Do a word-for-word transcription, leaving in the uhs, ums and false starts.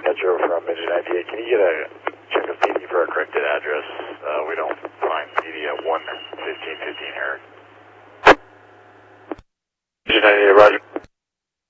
Metro from Engine ninety-eight. Can you get a check of P D for a corrected address? Uh, we don't find P D at one fifteen fifteen here. Engine ninety-eight, roger.